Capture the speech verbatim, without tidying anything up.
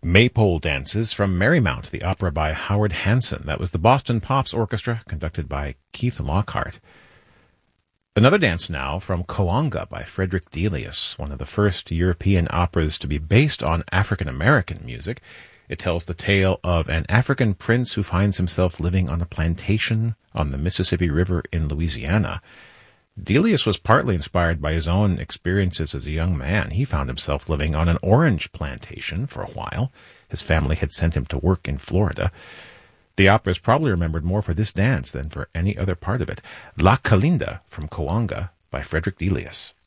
Maypole Dances from Merrymount, the opera by Howard Hanson. That was the Boston Pops Orchestra, conducted by Keith Lockhart. Another dance now from Coanga by Frederick Delius, one of the first European operas to be based on African-American music. It tells the tale of an African prince who finds himself living on a plantation on the Mississippi River in Louisiana. Delius was partly inspired by his own experiences as a young man. He found himself living on an orange plantation for a while. His family had sent him to work in Florida. The opera is probably remembered more for this dance than for any other part of it. La Calinda from Coanga by Frederick Delius.